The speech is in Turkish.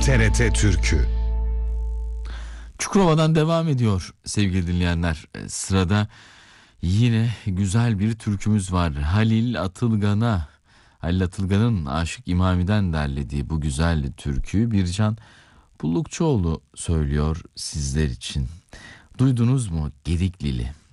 TRT Türkü. Çukurova'dan devam ediyor sevgili dinleyenler. Sırada yine güzel bir türkümüz var. Halil Atılgan'ın Aşık İmami'den derlediği bu güzel türküyü Bircan Pullukçuoğlu söylüyor sizler için. Duydunuz mu Gediklili?